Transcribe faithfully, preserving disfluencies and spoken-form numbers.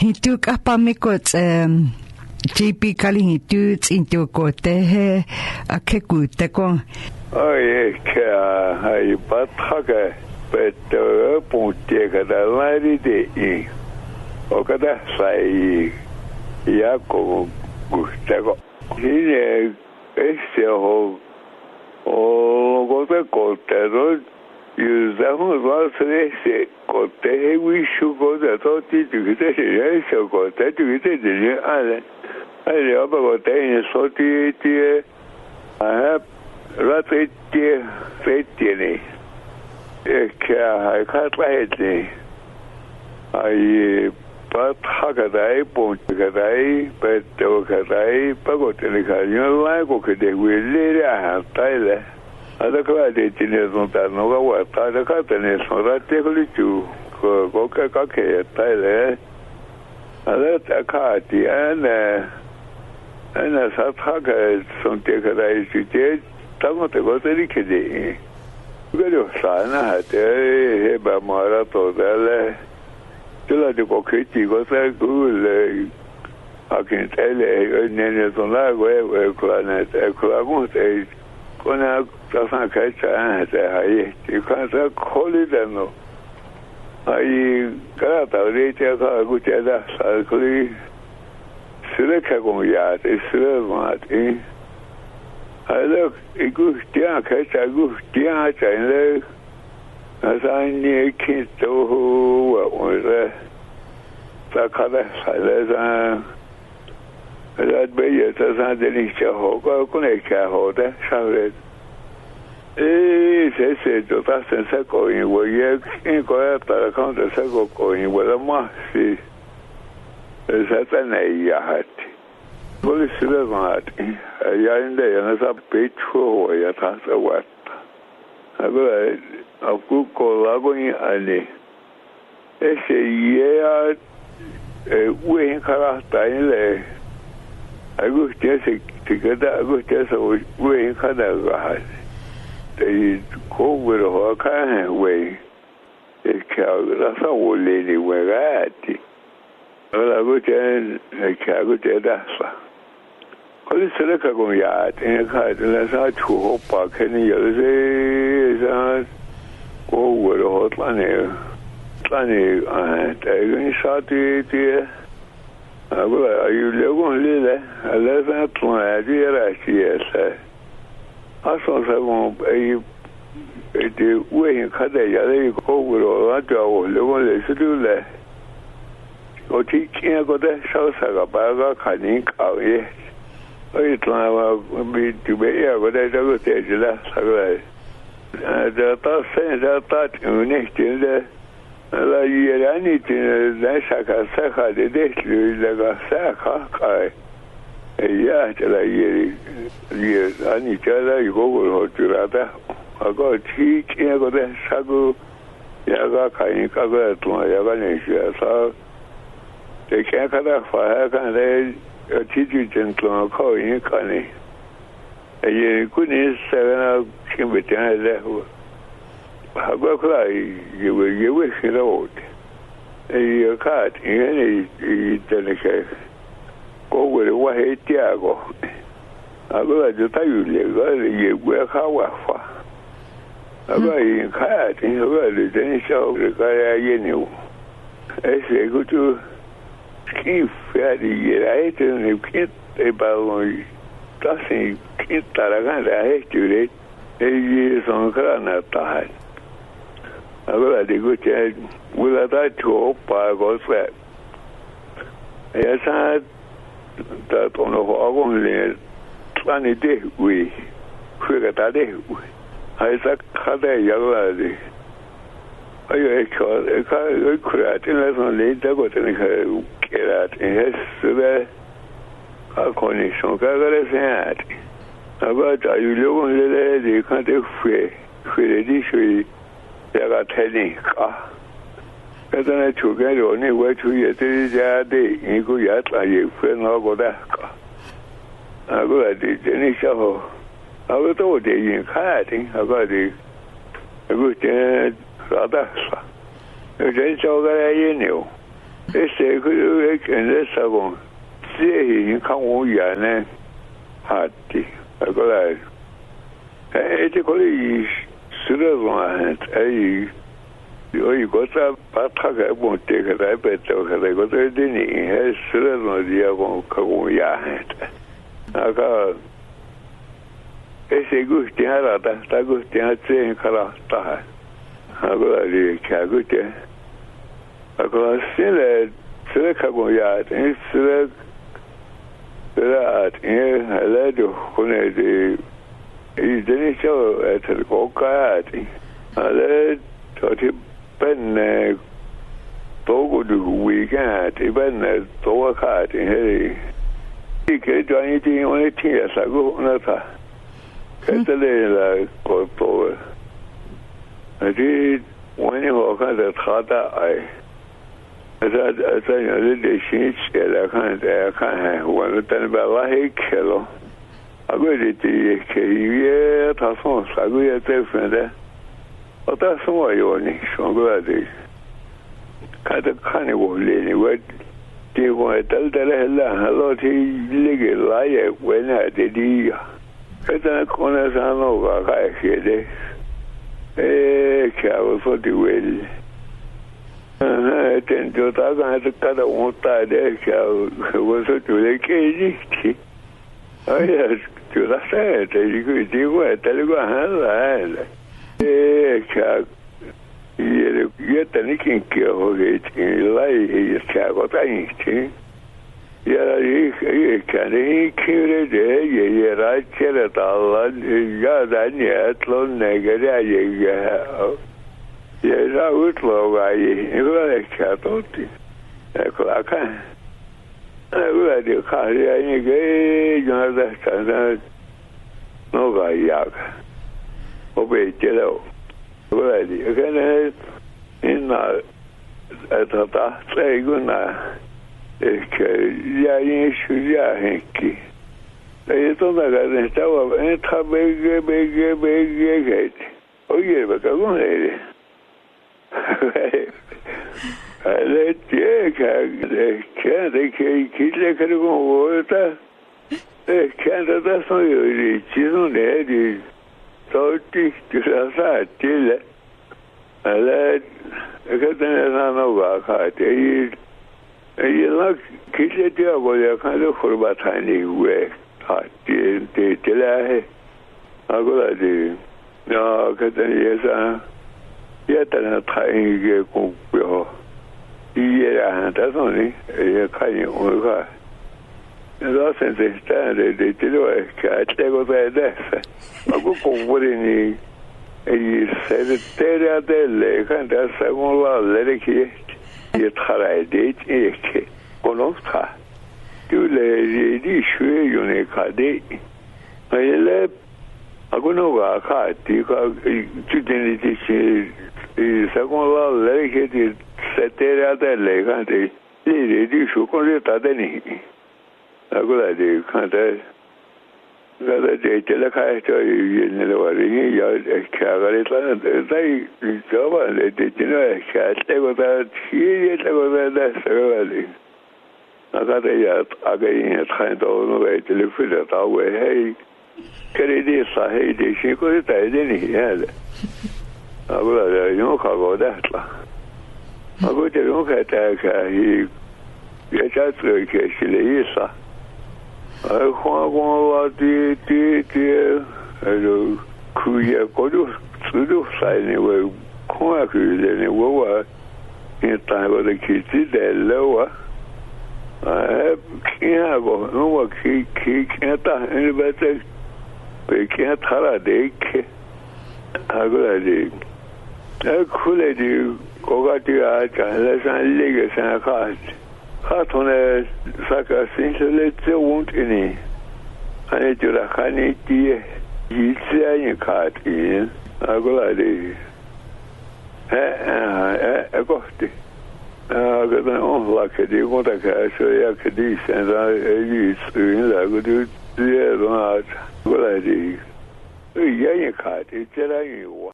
hitu kapamikot um J P kali hitu tsintu kote he akekute ko. Ai ke ai patraka peto ponte kada lari de i. O kada sai ya ko gustego. Hine este ho o gote kote ro usamos más ese kote he wishu kote to ti tukite se so kote tukite de ale ale aba kote ni so ti ti a rate ti fete ni e ke ha ka traite ai pat hakadai pont kadai petto kadai pagote ni kanyo la ko ke de wele a taile adakwa de tine zonta no ga wa ta da ka tene so ra te ko chu ko ko ka ka ke taile ala ta ka ti ana ana sa ta ka son te ka dai chi te ta mo te ko te ri ke de ga yo sa na ha te he ba ma ra to da le te la de ko ke ti ko sa ku le a ke tele ne ne son la we we ko na te ko la mo te ko na That's catch and I can't call it no. I got a later good at Salcoli Silicagoya, a silver. I look a good dear catch a good dear and as I near kids to who was a Sakada Salazar. That bay as I didn't show, go connect a holder, shouted. Eh, se se to ta sen se ko yin wo ye kin ko ya ta kan de se ko ko yin wo la ma si se ta na ya hat wo le se le ma hat ya inde ya na sa pe chu ya ta se wa a go a ku ko la go yin ani e se ye ya e we yin ka la ta yin le a go te se te ga da go te se we yin ka da ga ha they go with a whole kind of way. It's called that's a old lady where I had. Well, I go to a cargo to that. All this look at going yard in a car, and that's how to hope I can hear the go with a hot planet. Planet, and I shot it. I go, are you living little? I left that one idea, I see it. I saw some a the way in Cadaya go with all that go, live to do that. Go teaching go there, show Sagabaga, Kanik, oh, yes. I try be to be here, but I don't tell you last. The thought saying that thought in next in the La year anything, that's like a saka, the day, like a saka. Yeah, till I hear years, and each other you go to Rata. I got teach, I got a sago, Yaga, Kanika, to my Yavanisha. So they can't cut off fire, and they teach you gentleman call in Connie. A year couldn't seven out Kimberton left. I got cry, you will give it out. A cat in any delicate. Go with a white Tiago. I go at the time you work how I go in cat in the world, then show the guy I knew. I say, go to keep fairly right and you can't about nothing, can't Taragan, I hate you, eight years on Granata. I go at the good child, will I die to hope I go flat? Yes, I that on of only twenty day we figure that day. I said, Kada Yaladi. I called a car, create in less on later, but in her carrot in his severe condition. Gagaras had about are you living little, you can't do free, free edition. They got telling. As I took it only way to your day, you go yet, and you feel no go back. I go at the initial. I was told they in kiting. I got the a good rather. You didn't show that I knew. ese que en esa con sí看我演呢哈的那个来哎这个里是那种哎有一个在把他给我这个来被走开那个在这里还是那种地方看我演的那个ese que tiene la ta ta que tiene tres caras ta agora ele que agora tem agora se ele se ele cago ya tem se ele se ele ele do com ele e dele só é ter coca tem ele tote ben todo do weekend e ben todo cara tem ele e que já nem tem onde tinha essa coisa tá Esta é la corpo. Adi wani hokan da tsada ai. Asa asa ya de shi che la kan da kan ha wani tan ba la he kelo. Ago de ti ke ye ta son sa go ye te fende. Ota so yo ni so go adi. Kada kan wo le ni wa ti wo dal dal la lo ti le ge la ye wena de di Esta con esa no va a caer, eh, que hago eso de huele. Ah, tengo toda esa cada uno está de que hago eso de que existe. Ay, tú la sabes, te digo, digo, te digo, ah, eh, que y yo tenía que que hoy la y que hago tan sí. Ya y que ni quiere de y era quiere tal ya Daniel lo negra llega ya era otro ahí y lo que todo es acá ahora de cara y que yo no está no va ya o ve pero ahora de que no en la esta segunda que ya es ya que esto me ha estado en esta bege bege bege oye me cago en él ale que que que que que le creo como está es que anda soy yo chido ne de sorti que sa tele ale que tener no va a te ये लोग किसी तरह बोले खाने खुरबातानी हुए आते ते चला है अगला जी ना कहते हैं ये सा ये तरह थाएंगे कुछ हो ये रहा था तो नहीं ये खाने उनका ये सेंसे स्टैंड है चलो क्या अच्छे को तो ऐसा है अगो कुछ नहीं ये सेरे तेरे आते लेकिन ऐसा कौन ला ले रखिए ये travaille et que conosca tous les dishes yo ne cade elle agono ga ka ti ka tu den ti che secondo la lei che ti setera delle cante le dishes con le tadeni agola de cante Gada de tele ka to ne le wari ya ka gare ta dai java le de no ka te go ta chi te go da savali agora ya aga in train do no ve tele fila ta we hey kare de sa hey de shi ko ta de ni ya agora ya no ka go da la agora de no ka ta ka hi ya cha tsu ke shi le isa I want to do do do kuya kodu sudu sai we kwa ku le wo in ta go de kiti de lowa I can't go no wa ki ki ta in better we can't tara de ke agora de a kule de ko ga ti a ka le san le ge san ka Gaat on saka sinseletse wontini. Ane jura khani tie yitsia yin khati. Agola de. Eh eh gosti. Ah gadan on la ke di conta ka so ya ke di sen da yi tsin la go du tie ro na. Agola de. Yin khati jera yin wa.